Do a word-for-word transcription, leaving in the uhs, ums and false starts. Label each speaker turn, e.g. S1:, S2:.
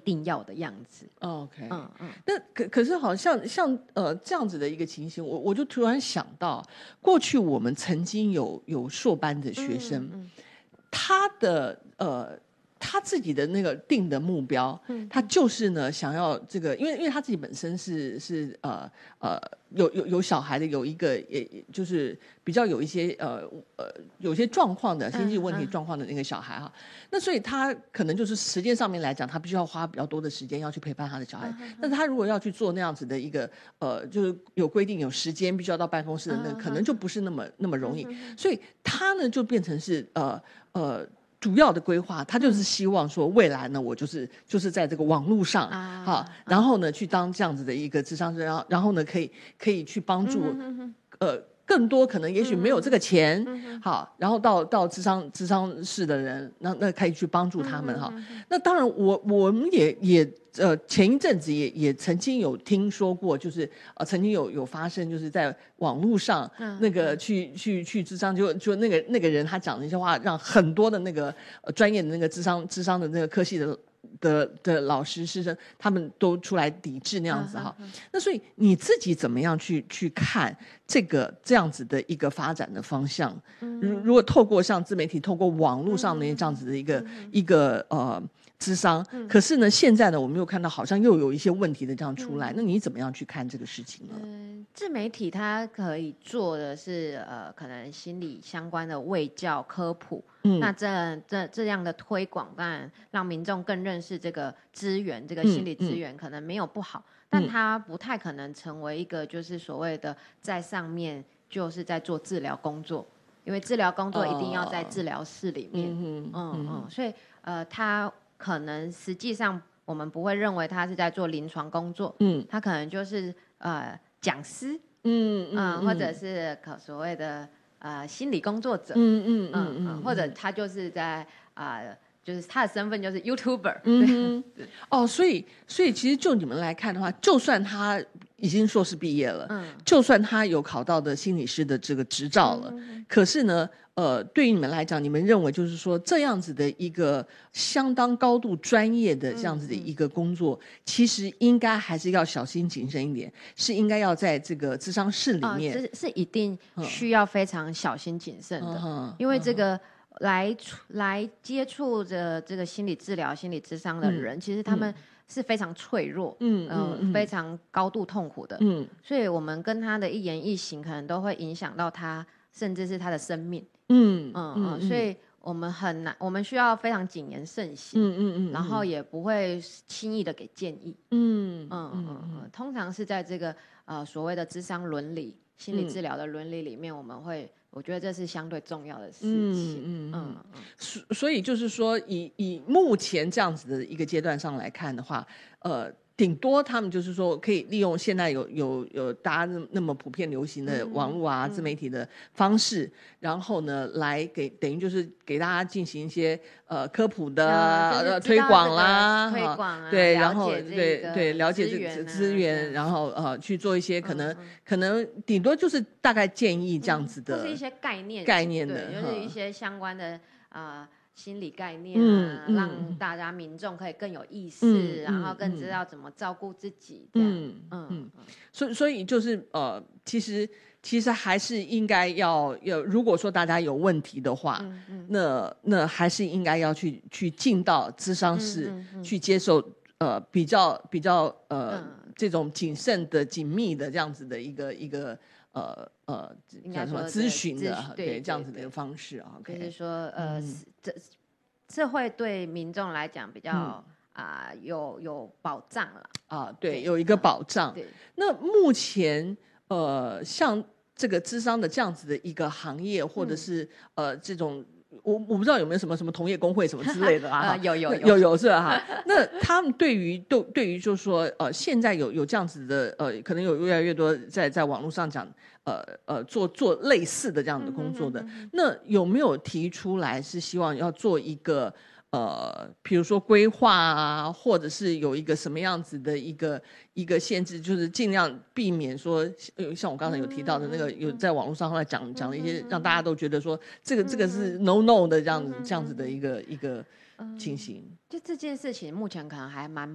S1: 定要的样子。
S2: OK，
S1: 嗯嗯，
S2: 那可可是好像像呃这样子的一个情形，我我就突然想到，过去我们曾经有有硕班的学生，
S1: 嗯嗯
S2: 他的呃他自己的那个定的目标，
S1: 嗯
S2: 他就是呢想要这个，因为因为他自己本身是是呃呃有有有小孩的，有一个也也就是比较有一些呃呃有些状况的心理问题
S1: 嗯嗯
S2: 状况的那个小孩哈，那所以他可能就是时间上面来讲，他必须要花比较多的时间要去陪伴他的小孩。
S1: 嗯嗯
S2: 但是他如果要去做那样子的一个呃，就是有规定有时间必须要到办公室的那个，
S1: 嗯
S2: 可能就不是那么那么容易。
S1: 嗯嗯
S2: 所以他呢就变成是呃呃。主要的规划，他就是希望说，未来呢，我就是就是在这个网络上，
S1: 啊
S2: 好，然后呢，去当这样子的一个智商师，然后然后呢，可以可以去帮助，
S1: 嗯哼哼
S2: 呃，更多可能也许没有这个钱，
S1: 嗯哼
S2: 好，然后到到智商智商室的人，那那可以去帮助他们哈。那当然我，我们也也呃前一阵子也也曾经有听说过，就是呃曾经有有发生，就是在网络上、
S1: 嗯
S2: 那个去去去智商，就就那个那个人他讲的一些话，让很多的那个呃专业的那个智商智商的那个科系的。的的老师师生，他们都出来抵制那样子哈。
S1: 嗯嗯嗯
S2: 那所以你自己怎么样去去看这个这样子的一个发展的方向？如如果透过像自媒体，透过网络上面这样子的一个、一个呃咨商，可是呢，现在呢，我们又看到好像又有一些问题的这样出来，那你怎么样去看这个事情呢？
S1: 嗯，自媒体它可以做的是呃，可能心理相关的卫教科普。嗯，那这这这样的推广，当然让民众更认识这个资源，这个心理资源可能没有不好，嗯、但它不太可能成为一个就是所谓的在上面就是在做治疗工作，因为治疗工作一定要在治疗室里面。哦、嗯嗯嗯，所以呃，它可能实际上我们不会认为他是在做临床工作，嗯，他可能就是呃讲师，嗯嗯、呃，或者是可所谓的。呃，心理工作者，嗯嗯嗯嗯，或者他就是在啊、呃，就是他的身份就是 YouTuber，
S2: 嗯对，哦，所以所以其实就你们来看的话，就算他已经硕士毕业了，嗯，就算他有考到的心理师的这个执照了，嗯、可是呢，呃，对于你们来讲，你们认为就是说这样子的一个相当高度专业的这样子的一个工作，嗯、其实应该还是要小心谨慎一点，是应该要在这个咨商室里面，
S1: 呃、是是一定需要非常小心谨慎的，嗯、因为这个。来来接触着这个心理治疗、心理咨商的人，嗯、其实他们是非常脆弱，嗯呃、嗯，非常高度痛苦的，嗯，所以我们跟他的一言一行，可能都会影响到他，甚至是他的生命，嗯嗯嗯，所以我们很难，我们需要非常谨言慎行，嗯嗯嗯，然后也不会轻易的给建议，嗯嗯嗯嗯，通常是在这个呃所谓的諮商伦理、心理治疗的伦理里面，我们会。我觉得这是相对重要的事情，嗯嗯嗯，
S2: 所所以就是说以，以以目前这样子的一个阶段上来看的话，呃，顶多他们就是说可以利用现在有有有大家那么普遍流行的网络啊、嗯、自媒体的方式，然后呢，来给等于就是给大家进行一些呃科普的、
S1: 嗯就是、
S2: 推广啦，
S1: 推广啊，
S2: 对，然后对对了解
S1: 这个
S2: 资源，然后呃去做一些可能、嗯、可能顶多就是大概建议这样子的，
S1: 或是一些概念
S2: 概念的，
S1: 对，就是一些相关的呃。心理概念啊、嗯嗯，让大家民众可以更有意识，嗯、然后更知道怎么照顾自己。这样，嗯嗯嗯，
S2: 所以所以就是呃，其实其实还是应该要要，如果说大家有问题的话，嗯嗯、那那还是应该要去去进到諮商室、嗯嗯嗯、去接受呃比较比较呃、嗯、这种谨慎的紧密的这样子的一个一个。呃呃，
S1: 应该说
S2: 咨询的，
S1: 对,
S2: 对这样子的一个方式啊，
S1: 就是说呃，嗯、这这会对民众来讲比较啊、嗯呃、有有保障了
S2: 啊，对，有一个保障。
S1: 对，
S2: 那目前呃，像这个諮商的这样子的一个行业，或者是、嗯、呃这种。我我不知道有没有什么什么同业工会什么之类的啊？
S1: 呃、有有
S2: 有有有是吧？哈，那他们对于对对于就是说呃，现在有有这样子的呃，可能有越来越多在在网络上讲呃呃做做类似的这样的工作的，嗯、哼哼哼那有没有提出来是希望要做一个呃，比如说规划啊，或者是有一个什么样子的一个一个限制，就是尽量避免说，像我刚才有提到的那个，有在网络上后来讲讲了一些，让大家都觉得说这个这个是 no no 的这样子这样子的一个一个情形。
S1: 就这件事情，目前可能还蛮